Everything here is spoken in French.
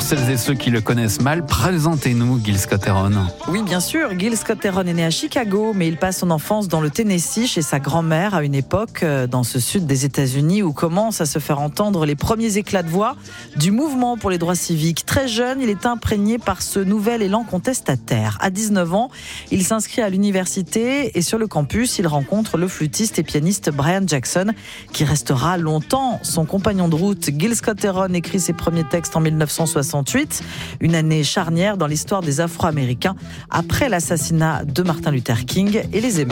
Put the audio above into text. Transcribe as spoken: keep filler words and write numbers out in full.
celles et ceux qui le connaissent mal, présentez-nous Gil Scott-Heron. Oui, bien sûr. Gil Scott-Heron est né à Chicago, mais il passe son enfance dans le Tennessee chez sa grand-mère à une époque dans ce sud des États-Unis où commencent à se faire entendre les premiers éclats de voix du mouvement pour les droits civiques. Très jeune, il est imprégné par ce nouvel élan contestataire. À dix-neuf ans, il s'inscrit à l'université et sur le campus, il rencontre le flûtiste et pianiste Brian Jackson, qui restera longtemps son compagnon de route. Gil Scott-Heron écrit ses premiers textes en mille neuf cent soixante-huit, une année charnière dans l'histoire des Afro-Américains après l'assassinat de Martin Luther King et les émeutes.